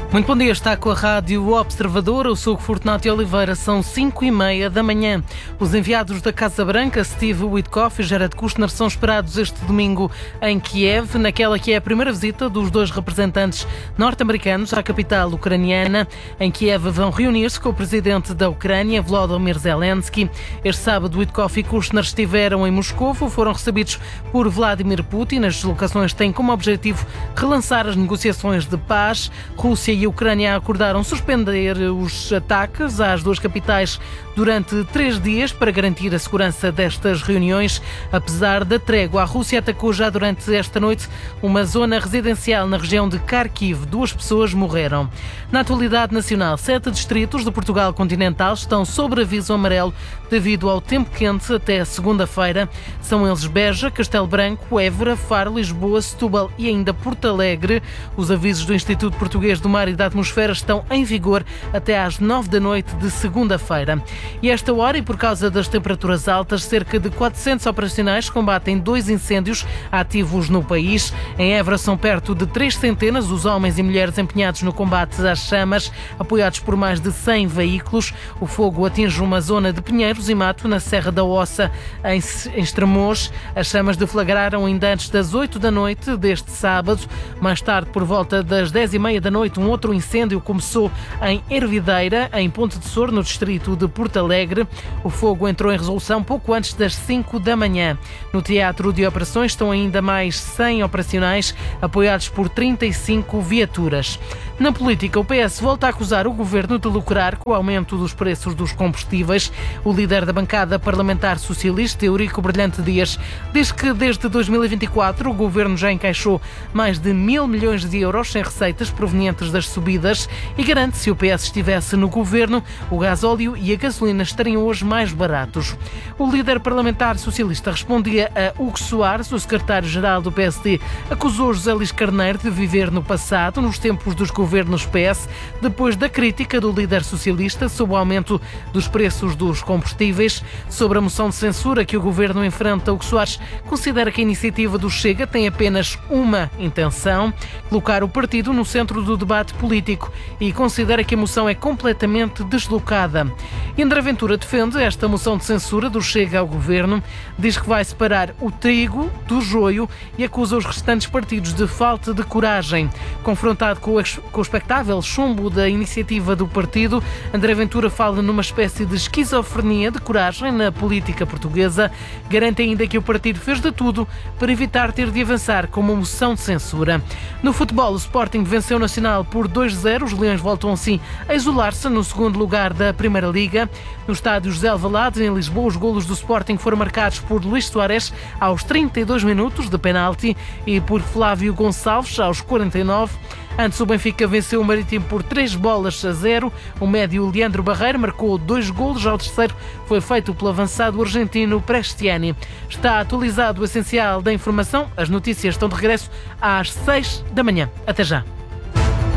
Muito bom dia, está com a Rádio Observador. Eu sou o Fortunato Oliveira, são 5h30 da manhã. Os enviados da Casa Branca, Steve Witkoff e Jared Kushner, são esperados este domingo em Kiev, naquela que é a primeira visita dos dois representantes norte-americanos à capital ucraniana. Em Kiev vão reunir-se com o presidente da Ucrânia, Volodymyr Zelensky. Este sábado, Witkoff e Kushner estiveram em Moscovo, foram recebidos por Vladimir Putin. As deslocações têm como objetivo relançar as negociações de paz. Rússia e a Ucrânia acordaram suspender os ataques às duas capitais durante 3 dias para garantir a segurança destas reuniões. Apesar da trégua, a Rússia atacou já durante esta noite uma zona residencial na região de Kharkiv. 2 pessoas morreram. Na atualidade nacional, 7 distritos de Portugal continental estão sob aviso amarelo devido ao tempo quente até segunda-feira. São eles Beja, Castelo Branco, Évora, Faro, Lisboa, Setúbal e ainda Porto Alegre. Os avisos do Instituto Português do Mar e da Atmosfera estão em vigor até às 9 da noite de segunda-feira. E esta hora, e por causa das temperaturas altas, cerca de 400 operacionais combatem 2 incêndios ativos no país. Em Évora são perto de 3 centenas os homens e mulheres empenhados no combate às chamas, apoiados por mais de 100 veículos. O fogo atinge uma zona de pinheiros e mato na Serra da Ossa, em Estremoz. As chamas deflagraram ainda antes das 8 da noite deste sábado. Mais tarde, por volta das 10h30 da noite, um outro incêndio começou em Hervideira, em Ponte de Sor, no distrito de Porto Alegre. O fogo entrou em resolução pouco antes das 5 da manhã. No teatro de operações estão ainda mais 100 operacionais, apoiados por 35 viaturas. Na política, o PS volta a acusar o governo de lucrar com o aumento dos preços dos combustíveis. O líder da bancada parlamentar socialista, Eurico Brilhante Dias, diz que desde 2024 o governo já encaixou mais de 1.000 milhões de euros em receitas provenientes das subidas e garante que se o PS estivesse no governo, o gasóleo e a gasolina estariam hoje mais baratos. O líder parlamentar socialista respondia a Hugo Soares. O secretário-geral do PSD acusou José Luís Carneiro de viver no passado, nos tempos dos governos PS, depois da crítica do líder socialista sobre o aumento dos preços dos combustíveis. Sobre a moção de censura que o governo enfrenta, Hugo Soares considera que a iniciativa do Chega tem apenas uma intenção: colocar o partido no centro do debate político, e considera que a moção é completamente deslocada. André Ventura defende esta moção de censura do Chega ao governo, diz que vai separar o trigo do joio e acusa os restantes partidos de falta de coragem. Confrontado com o expectável chumbo da iniciativa do partido, André Ventura fala numa espécie de esquizofrenia de coragem na política portuguesa. Garante ainda que o partido fez de tudo para evitar ter de avançar com uma moção de censura. No futebol, o Sporting venceu o Nacional por 2-0. Os Leões voltam assim a isolar-se no segundo lugar da Primeira Liga. No estádio José Alvalade, em Lisboa, os golos do Sporting foram marcados por Luís Soares aos 32 minutos de penalti e por Flávio Gonçalves aos 49. Antes, o Benfica venceu o Marítimo por 3-0. O médio Leandro Barreiro marcou 2 golos. Ao terceiro foi feito pelo avançado argentino Prestiani. Está atualizado o essencial da informação. As notícias estão de regresso às 6 da manhã. Até já.